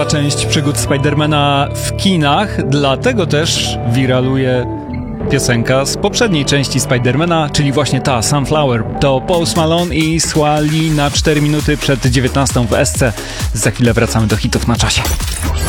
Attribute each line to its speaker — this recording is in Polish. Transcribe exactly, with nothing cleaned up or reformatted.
Speaker 1: część przygód Spidermana w kinach, dlatego też wiraluje piosenka z poprzedniej części Spidermana, czyli właśnie ta, Sunflower. To Post Malone i Swae Lee na cztery minuty przed dziewiętnastą w Esce. Za chwilę wracamy do hitów na czasie.